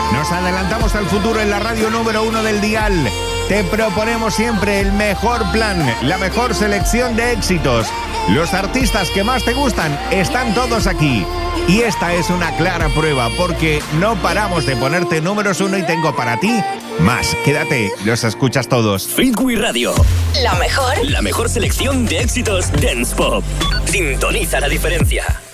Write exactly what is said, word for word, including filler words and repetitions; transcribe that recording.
Nos adelantamos al futuro en la radio número uno del dial. Te proponemos siempre el mejor plan, la mejor selección de éxitos. Los artistas que más te gustan están todos aquí. Y esta es una clara prueba, porque no paramos de ponerte números uno y tengo para ti más. Quédate, los escuchas todos. Freeway Radio. La mejor. La mejor selección de éxitos dance pop. Sintoniza la diferencia.